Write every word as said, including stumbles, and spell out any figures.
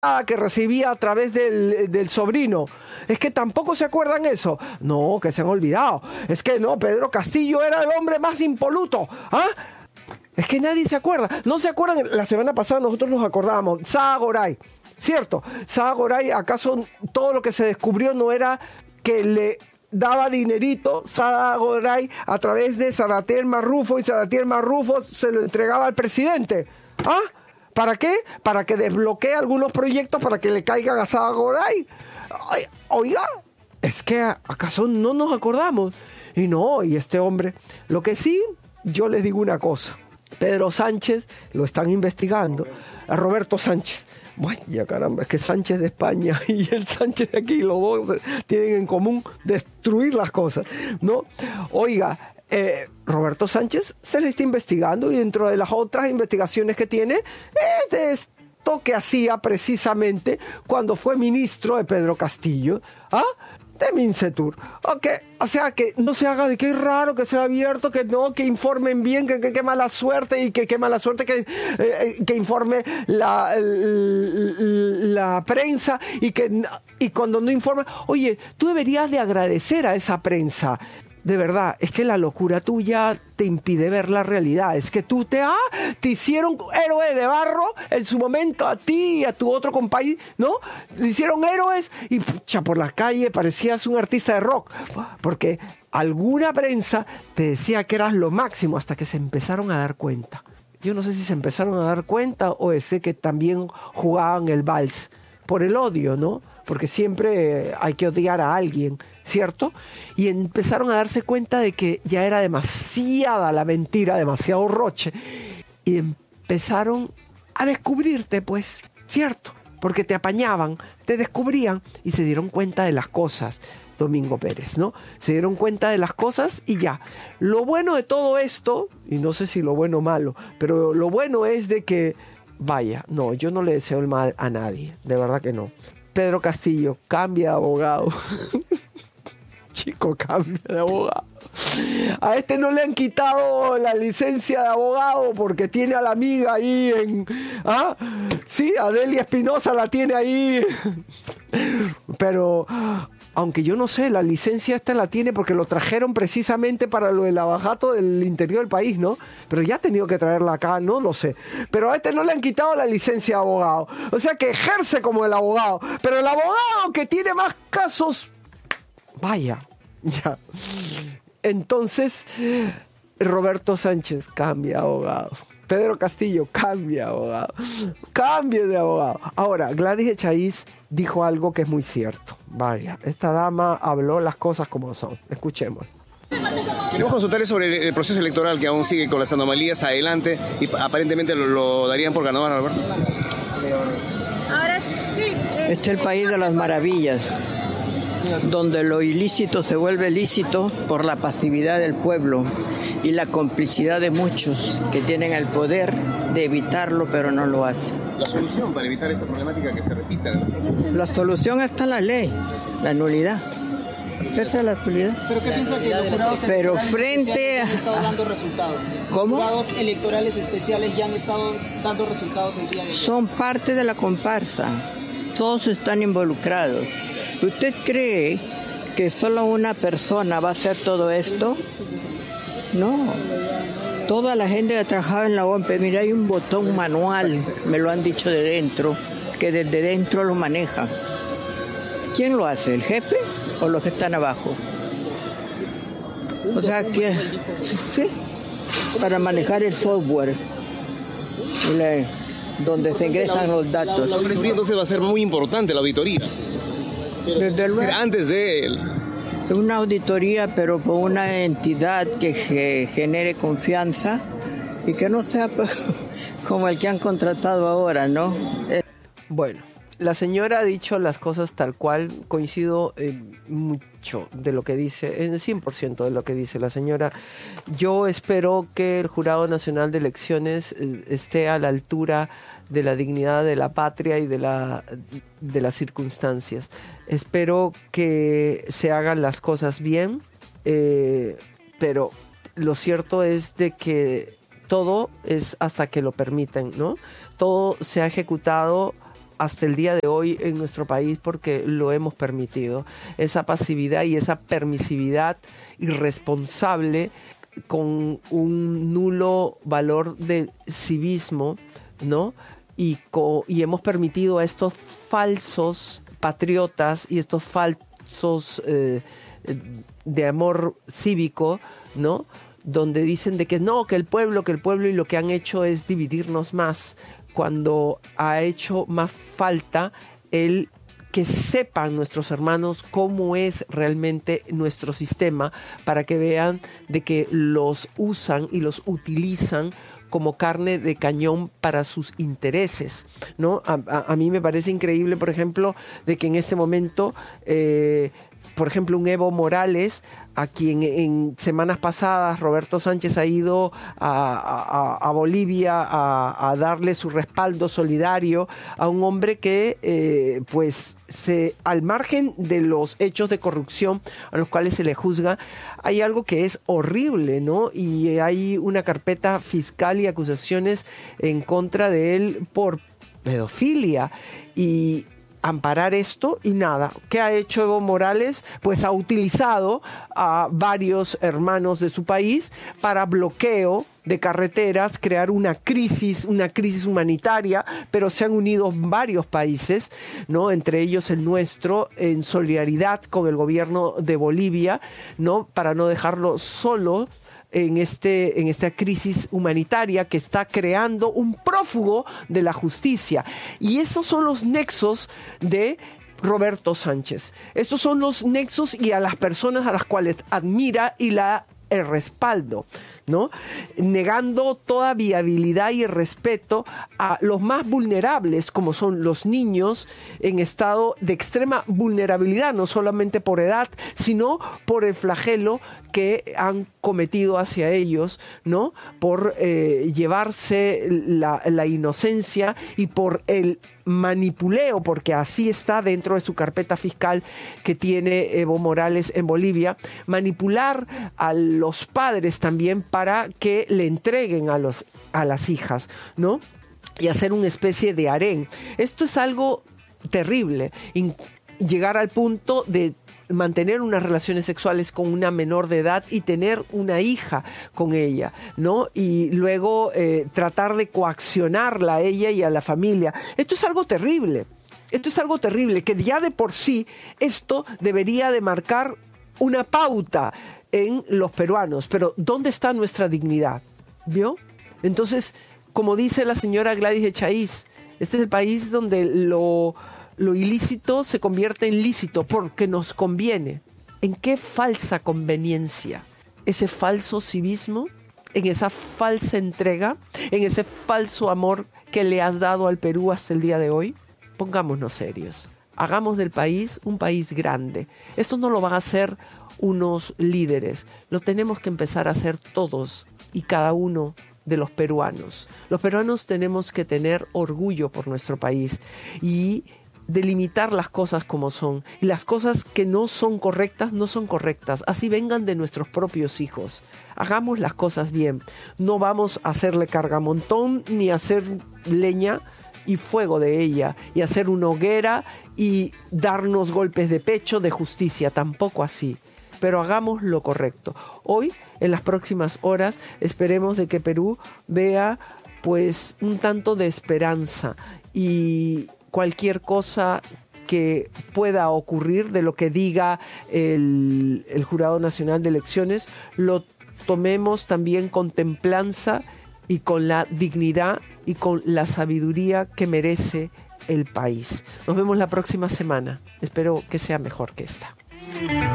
que recibía a través del, del sobrino. Es que tampoco se acuerdan eso. No, que se han olvidado. Es que no, Pedro Castillo era el hombre más impoluto. ¿Ah? Es que nadie se acuerda. No se acuerdan, la semana pasada nosotros nos acordábamos. Saá Goray, ¿cierto? Saá Goray, ¿acaso todo lo que se descubrió no era que le daba dinerito Saá Goray a través de Salatiel Marrufo y Salatiel Marrufo se lo entregaba al presidente? ¿Ah? ¿Para qué? Para que desbloquee algunos proyectos para que le caigan a Saá Goray. Oiga, es que ¿acaso no nos acordamos? Y no, y este hombre, lo que sí, yo les digo una cosa. Pedro Sánchez lo están investigando. A Roberto Sánchez. Vaya caramba, es que Sánchez de España y el Sánchez de aquí, los dos tienen en común destruir las cosas, ¿no? Oiga, Eh, Roberto Sánchez se le está investigando y dentro de las otras investigaciones que tiene es de esto que hacía precisamente cuando fue ministro de Pedro Castillo, ¿ah? de Mincetur. Okay. O sea, que no se haga de qué raro que sea abierto, que no, que informen bien, que qué mala suerte y que qué mala suerte que, eh, que informe la, la, la prensa y que y cuando no informa, oye, tú deberías de agradecer a esa prensa. De verdad, es que la locura tuya te impide ver la realidad. Es que tú te, ah, te hicieron héroe de barro en su momento a ti y a tu otro compañero, ¿no? Te hicieron héroes y pucha, por la calle parecías un artista de rock. Porque alguna prensa te decía que eras lo máximo hasta que se empezaron a dar cuenta. Yo no sé si se empezaron a dar cuenta o es que también jugaban el vals por el odio, ¿no? Porque siempre hay que odiar a alguien, ¿cierto? Y empezaron a darse cuenta de que ya era demasiada la mentira, demasiado roche. Y empezaron a descubrirte, pues, ¿cierto? Porque te apañaban, te descubrían y se dieron cuenta de las cosas, Domingo Pérez, ¿no? Se dieron cuenta de las cosas y ya. Lo bueno de todo esto, y no sé si lo bueno o malo, pero lo bueno es de que, vaya, no, yo no le deseo el mal a nadie, de verdad que no. Pedro Castillo, cambia de abogado. Chico, cambia de abogado. A este no le han quitado la licencia de abogado porque tiene a la amiga ahí en... ¿Ah? Sí, Adelia Espinosa la tiene ahí. Pero... aunque yo no sé, la licencia esta la tiene porque lo trajeron precisamente para lo del abajato del interior del país, ¿no? Pero ya ha tenido que traerla acá, no lo sé. Pero a este no le han quitado la licencia de abogado. O sea que ejerce como el abogado. Pero el abogado que tiene más casos... Vaya, ya. Entonces, Roberto Sánchez cambia abogado. Pedro Castillo cambia abogado. Cambie de abogado. Ahora, Gladys Echaíz dijo algo que es muy cierto. Vaya, esta dama habló las cosas como son. Escuchemos. Queremos consultarle sobre el proceso electoral que aún sigue con las anomalías adelante y aparentemente lo, lo darían por ganador a Roberto Sánchez. Ahora sí. Este es el país de las maravillas, donde lo ilícito se vuelve lícito por la pasividad del pueblo y la complicidad de muchos que tienen el poder de evitarlo, pero no lo hacen. La solución para evitar esta problemática que se repita. La solución está en la ley, la nulidad. Esa es la nulidad. ¿Pero qué piensa que los jurados Pero electorales frente a... han estado dando resultados? ¿Cómo? Los jurados electorales especiales ya han estado dando resultados el día de hoy. Son parte de la comparsa. Todos están involucrados. ¿Usted cree que solo una persona va a hacer todo esto? No. Toda la gente que trabajaba en la O M P, mira, hay un botón manual, me lo han dicho de dentro, que desde dentro lo maneja. ¿Quién lo hace? ¿El jefe o los que están abajo? O sea, que sí, para manejar el software, la, donde se ingresan los datos. La auditoría entonces va a ser muy importante, la auditoría. Desde luego. Antes de él. Una auditoría, pero por una entidad que ge- genere confianza y que no sea pues, como el que han contratado ahora, ¿no? Eh. Bueno, la señora ha dicho las cosas tal cual, coincido en mucho de lo que dice, en el cien por ciento de lo que dice la señora. Yo espero que el Jurado Nacional de Elecciones eh, esté a la altura de la dignidad de la patria y de, la, de las circunstancias. Espero que se hagan las cosas bien, eh, pero lo cierto es de que todo es hasta que lo permiten, ¿no? Todo se ha ejecutado hasta el día de hoy en nuestro país porque lo hemos permitido. Esa pasividad y esa permisividad irresponsable con un nulo valor del civismo, ¿no? Y, co- y hemos permitido a estos falsos patriotas y estos falsos eh, de amor cívico, ¿no? Donde dicen de que no, que el pueblo, que el pueblo, y lo que han hecho es dividirnos más, cuando ha hecho más falta el que sepan nuestros hermanos cómo es realmente nuestro sistema, para que vean de que los usan y los utilizan como carne de cañón para sus intereses, ¿no? A, a, a mí me parece increíble, por ejemplo, de que en este momento, eh, por ejemplo, un Evo Morales, a quien en semanas pasadas Roberto Sánchez ha ido a, a, a Bolivia a, a darle su respaldo solidario a un hombre que, eh, pues, se, al margen de los hechos de corrupción a los cuales se le juzga, hay algo que es horrible, ¿no? Y hay una carpeta fiscal y acusaciones en contra de él por pedofilia. Y amparar esto y nada. ¿Qué ha hecho Evo Morales? Pues ha utilizado a varios hermanos de su país para bloqueo de carreteras, crear una crisis, una crisis humanitaria, pero se han unido varios países, ¿no? Entre ellos el nuestro, en solidaridad con el gobierno de Bolivia, ¿no? Para no dejarlo solo en este en esta crisis humanitaria que está creando un prófugo de la justicia. Y esos son los nexos de Roberto Sánchez. Estos son los nexos y a las personas a las cuales admira y la el respaldo, ¿no? Negando toda viabilidad y respeto a los más vulnerables, como son los niños en estado de extrema vulnerabilidad, no solamente por edad, sino por el flagelo que han cometido hacia ellos, ¿no? Por eh, llevarse la, la inocencia y por el manipuleo, porque así está dentro de su carpeta fiscal que tiene Evo Morales en Bolivia, manipular a los padres también para que le entreguen a los a las hijas, ¿no? Y hacer una especie de harén. Esto es algo terrible, In- llegar al punto de mantener unas relaciones sexuales con una menor de edad y tener una hija con ella, ¿no? Y luego eh, tratar de coaccionarla a ella y a la familia. Esto es algo terrible. Esto es algo terrible, que ya de por sí esto debería de marcar una pauta en los peruanos. Pero ¿dónde está nuestra dignidad? ¿Vio? Entonces, como dice la señora Gladys Echaíz, este es el país donde lo... lo ilícito se convierte en lícito porque nos conviene. ¿En qué falsa conveniencia? ¿Ese falso civismo? ¿En esa falsa entrega? ¿En ese falso amor que le has dado al Perú hasta el día de hoy? Pongámonos serios. Hagamos del país un país grande. Esto no lo van a hacer unos líderes. Lo tenemos que empezar a hacer todos y cada uno de los peruanos. Los peruanos tenemos que tener orgullo por nuestro país y delimitar las cosas como son. Y las cosas que no son correctas, no son correctas. Así vengan de nuestros propios hijos. Hagamos las cosas bien. No vamos a hacerle cargamontón ni hacer leña y fuego de ella y hacer una hoguera y darnos golpes de pecho de justicia. Tampoco así. Pero hagamos lo correcto. Hoy, en las próximas horas, esperemos de que Perú vea pues un tanto de esperanza y cualquier cosa que pueda ocurrir de lo que diga el, el Jurado Nacional de Elecciones, lo tomemos también con templanza y con la dignidad y con la sabiduría que merece el país. Nos vemos la próxima semana. Espero que sea mejor que esta.